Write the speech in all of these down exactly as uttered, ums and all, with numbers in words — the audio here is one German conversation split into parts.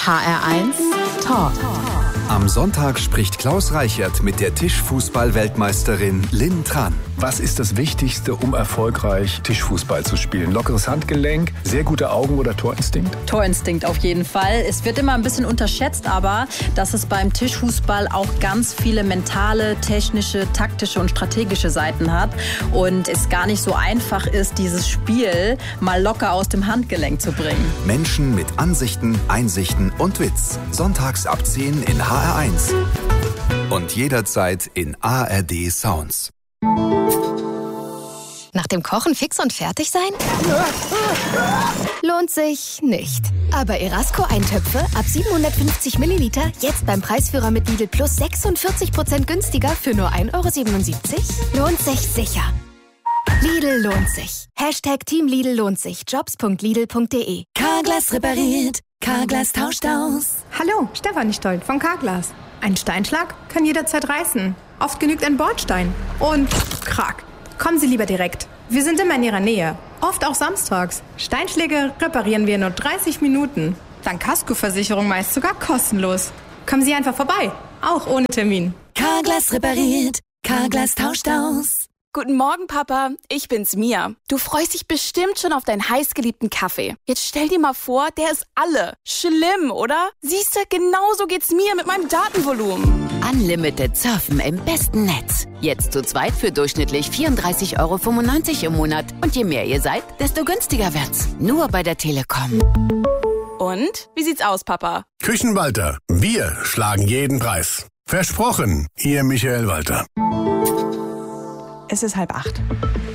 H R eins Talk. Am Sonntag spricht Klaus Reichert mit der Tischfußball-Weltmeisterin Lynn Tran. Was ist das Wichtigste, um erfolgreich Tischfußball zu spielen? Lockeres Handgelenk, sehr gute Augen oder Torinstinkt? Torinstinkt auf jeden Fall. Es wird immer ein bisschen unterschätzt, aber dass es beim Tischfußball auch ganz viele mentale, technische, taktische und strategische Seiten hat und es gar nicht so einfach ist, dieses Spiel mal locker aus dem Handgelenk zu bringen. Menschen mit Ansichten, Einsichten und Witz. Sonntags ab zehn in H R eins. Und jederzeit in A R D Sounds. Nach dem Kochen fix und fertig sein? Lohnt sich nicht. Aber Erasco-Eintöpfe ab siebenhundertfünfzig Milliliter jetzt beim Preisführer mit Lidl Plus sechsundvierzig Prozent günstiger für nur ein Euro siebenundsiebzig? Lohnt sich sicher. Lidl lohnt sich. Hashtag Team Lidl lohnt sich. Jobs punkt lidl punkt de. Carglass repariert. Carglass tauscht aus. Hallo, Stefanie Stoll von Carglass. Ein Steinschlag kann jederzeit reißen. Oft genügt ein Bordstein. Und krack. Kommen Sie lieber direkt. Wir sind immer in Ihrer Nähe. Oft auch samstags. Steinschläge reparieren wir in nur dreißig Minuten. Dank Kaskoversicherung meist sogar kostenlos. Kommen Sie einfach vorbei. Auch ohne Termin. Carglass repariert. Carglass tauscht aus. Guten Morgen, Papa. Ich bin's, Mia. Du freust dich bestimmt schon auf deinen heißgeliebten Kaffee. Jetzt stell dir mal vor, der ist alle. Schlimm, oder? Siehste, genauso geht's mir mit meinem Datenvolumen. Unlimited surfen im besten Netz. Jetzt zu zweit für durchschnittlich vierunddreißig Euro fünfundneunzig im Monat. Und je mehr ihr seid, desto günstiger wird's. Nur bei der Telekom. Und? Wie sieht's aus, Papa? Küchenwalter. Wir schlagen jeden Preis. Versprochen, Ihr Michael Walter. Es ist halb acht.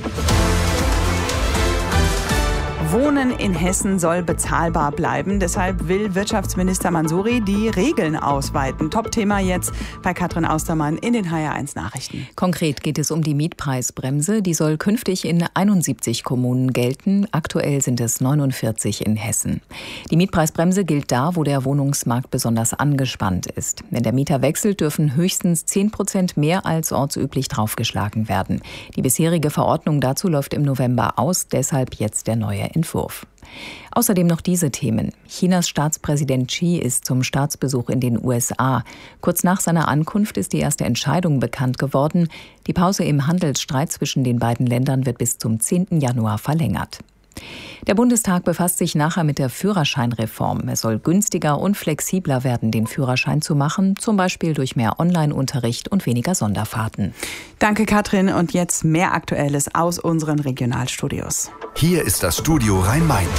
Wohnen in Hessen soll bezahlbar bleiben. Deshalb will Wirtschaftsminister Mansouri die Regeln ausweiten. Top-Thema jetzt bei Katrin Austermann in den H R eins Nachrichten. Konkret geht es um die Mietpreisbremse. Die soll künftig in einundsiebzig Kommunen gelten. Aktuell sind es neunundvierzig in Hessen. Die Mietpreisbremse gilt da, wo der Wohnungsmarkt besonders angespannt ist. Wenn der Mieter wechselt, dürfen höchstens zehn Prozent mehr als ortsüblich draufgeschlagen werden. Die bisherige Verordnung dazu läuft im November aus, deshalb jetzt der neue Entwurf. Außerdem noch diese Themen. Chinas Staatspräsident Xi ist zum Staatsbesuch in den U S A. Kurz nach seiner Ankunft ist die erste Entscheidung bekannt geworden. Die Pause im Handelsstreit zwischen den beiden Ländern wird bis zum zehnten Januar verlängert. Der Bundestag befasst sich nachher mit der Führerscheinreform. Es soll günstiger und flexibler werden, den Führerschein zu machen, zum Beispiel durch mehr Online-Unterricht und weniger Sonderfahrten. Danke, Katrin. Und jetzt mehr Aktuelles aus unseren Regionalstudios. Hier ist das Studio Rhein-Main.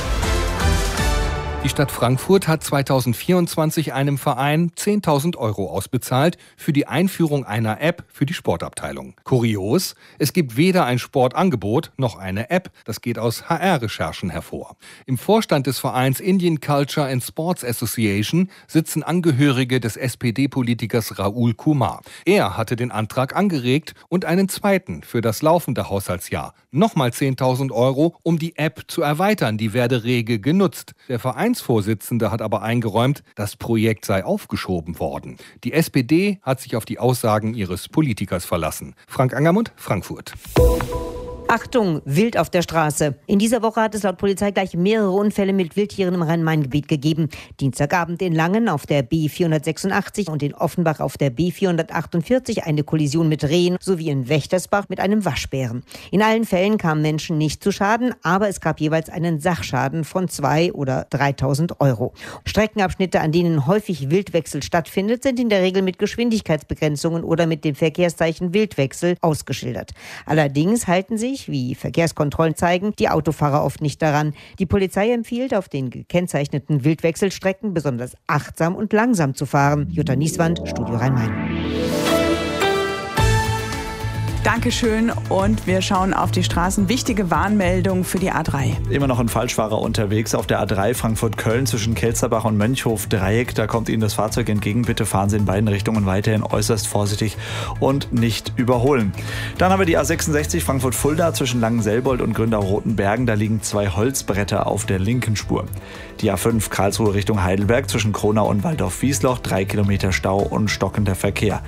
Die Stadt Frankfurt hat zweitausendvierundzwanzig einem Verein zehntausend Euro ausbezahlt für die Einführung einer App für die Sportabteilung. Kurios, es gibt weder ein Sportangebot noch eine App. Das geht aus H R-Recherchen hervor. Im Vorstand des Vereins Indian Culture and Sports Association sitzen Angehörige des S P D-Politikers Rahul Kumar. Er hatte den Antrag angeregt und einen zweiten für das laufende Haushaltsjahr. Nochmal zehntausend Euro, um die App zu erweitern. Die werde rege genutzt. Der Verein Der Vereinsvorsitzende hat aber eingeräumt, das Projekt sei aufgeschoben worden. Die S P D hat sich auf die Aussagen ihres Politikers verlassen. Frank Angermund, Frankfurt. Achtung, Wild auf der Straße. In dieser Woche hat es laut Polizei gleich mehrere Unfälle mit Wildtieren im Rhein-Main-Gebiet gegeben. Dienstagabend in Langen auf der B vierhundertsechsundachtzig und in Offenbach auf der B vierhundertachtundvierzig eine Kollision mit Rehen sowie in Wächtersbach mit einem Waschbären. In allen Fällen kamen Menschen nicht zu Schaden, aber es gab jeweils einen Sachschaden von zweitausend oder dreitausend Euro. Streckenabschnitte, an denen häufig Wildwechsel stattfindet, sind in der Regel mit Geschwindigkeitsbegrenzungen oder mit dem Verkehrszeichen Wildwechsel ausgeschildert. Allerdings halten sich, wie Verkehrskontrollen zeigen, die Autofahrer oft nicht daran. Die Polizei empfiehlt, auf den gekennzeichneten Wildwechselstrecken besonders achtsam und langsam zu fahren. Jutta Nieswand, Studio Rhein-Main. Dankeschön und wir schauen auf die Straßen. Wichtige Warnmeldung für die A drei. Immer noch ein Falschfahrer unterwegs auf der A drei Frankfurt-Köln zwischen Kelsterbach und Mönchhof-Dreieck. Da kommt Ihnen das Fahrzeug entgegen. Bitte fahren Sie in beiden Richtungen weiterhin äußerst vorsichtig und nicht überholen. Dann haben wir die A sechsundsechzig Frankfurt-Fulda zwischen Langenselbold und Gründau-Rotenbergen. Da liegen zwei Holzbretter auf der linken Spur. Die A fünf Karlsruhe Richtung Heidelberg zwischen Kronau und Waldorf-Wiesloch. Drei Kilometer Stau und stockender Verkehr.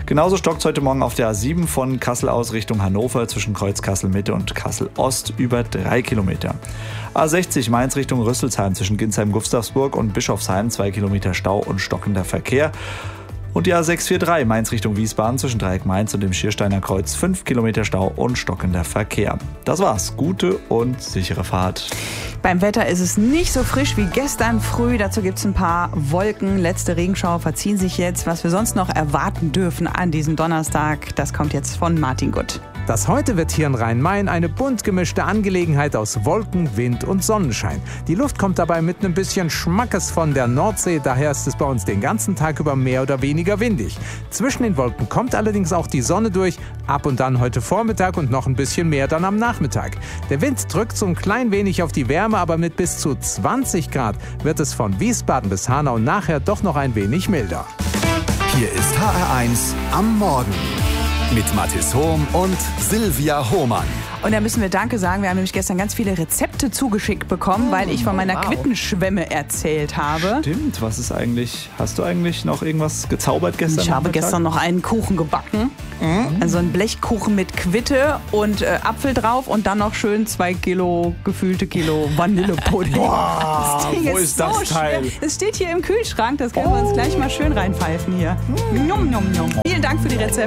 Genauso stockt es heute Morgen auf der A sieben von Kassel aus Richtung Hannover zwischen Kreuz Kassel-Mitte und Kassel-Ost über drei Kilometer. A sechzig Mainz Richtung Rüsselsheim zwischen Ginsheim-Gustavsburg und Bischofsheim zwei Kilometer Stau und stockender Verkehr. Und die A sechs vier drei Mainz Richtung Wiesbaden zwischen Dreieck Mainz und dem Schiersteiner Kreuz fünf Kilometer Stau und stockender Verkehr. Das war's. Gute und sichere Fahrt. Beim Wetter ist es nicht so frisch wie gestern früh. Dazu gibt es ein paar Wolken. Letzte Regenschauer verziehen sich jetzt. Was wir sonst noch erwarten dürfen an diesem Donnerstag, das kommt jetzt von Martin Gutt. Das heute wird hier in Rhein-Main eine bunt gemischte Angelegenheit aus Wolken, Wind und Sonnenschein. Die Luft kommt dabei mit einem bisschen Schmackes von der Nordsee, daher ist es bei uns den ganzen Tag über mehr oder weniger windig. Zwischen den Wolken kommt allerdings auch die Sonne durch, ab und dann heute Vormittag und noch ein bisschen mehr dann am Nachmittag. Der Wind drückt so ein klein wenig auf die Wärme, aber mit bis zu zwanzig Grad wird es von Wiesbaden bis Hanau nachher doch noch ein wenig milder. Hier ist H R eins am Morgen mit Mathis Hohm und Silvia Hohmann. Und da müssen wir Danke sagen. Wir haben nämlich gestern ganz viele Rezepte zugeschickt bekommen, oh, weil ich von meiner wow. Quittenschwemme erzählt habe. Stimmt, was ist eigentlich, hast du eigentlich noch irgendwas gezaubert gestern? Ich habe gestern noch einen Kuchen gebacken. Mhm. Also einen Blechkuchen mit Quitte und äh, Apfel drauf und dann noch schön zwei Kilo, gefühlte Kilo Vanillepudding. Boah, das Ding wo ist, ist das so Teil? Schwer. Es steht hier im Kühlschrank, das können oh. wir uns gleich mal schön reinpfeifen hier. Mhm. Njum, njum, njum. Vielen Dank für die Rezepte.